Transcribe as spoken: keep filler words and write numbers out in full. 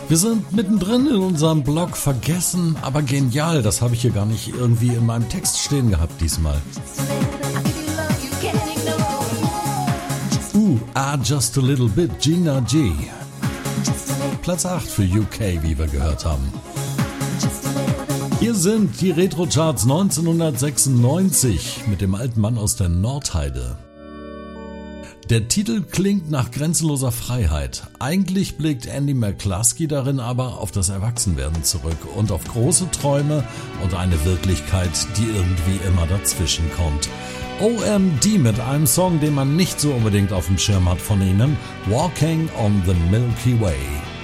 Wir sind mittendrin in unserem Blog vergessen, aber genial. Das habe ich hier gar nicht irgendwie in meinem Text stehen gehabt diesmal. Uh, ah, just a little bit, Gina G. Platz acht für U K, wie wir gehört haben. Hier sind die Retro-Charts neunzehnhundertsechsundneunzig mit dem alten Mann aus der Nordheide. Der Titel klingt nach grenzenloser Freiheit. Eigentlich blickt Andy McCluskey darin aber auf das Erwachsenwerden zurück und auf große Träume und eine Wirklichkeit, die irgendwie immer dazwischen kommt. O M D mit einem Song, den man nicht so unbedingt auf dem Schirm hat von ihnen, Walking on the Milky Way.